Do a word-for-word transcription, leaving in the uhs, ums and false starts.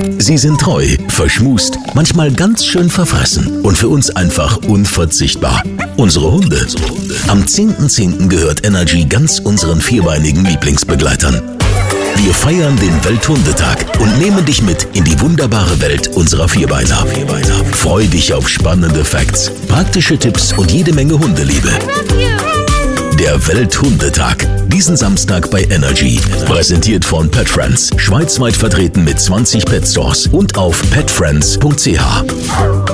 Sie sind treu, verschmust, manchmal ganz schön verfressen und für uns einfach unverzichtbar. Unsere Hunde. Am zehnten zehnten gehört Energy ganz unseren vierbeinigen Lieblingsbegleitern. Wir feiern den Welthundetag und nehmen dich mit in die wunderbare Welt unserer Vierbeiner. Freu dich auf spannende Facts, praktische Tipps und jede Menge Hundeliebe. Der Welthundetag, diesen Samstag bei Energy. Präsentiert von Pet Friends, schweizweit vertreten mit zwanzig Pet Stores und auf pet friends punkt c h.